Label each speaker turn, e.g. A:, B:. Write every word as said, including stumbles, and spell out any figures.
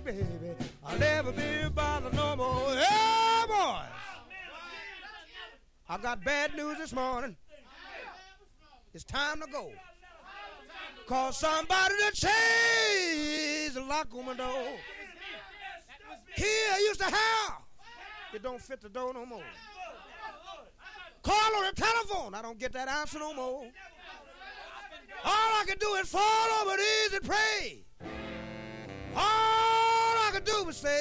A: baby. I'll never be bothered no more. Hey, boys. I got bad news this morning. It's time to go. Cause somebody to change the lock on my door. Here I used to have. It don't fit the door no more. Call on the telephone. I don't get that answer no more. All I can do is fall over these and pray. All I can do is say,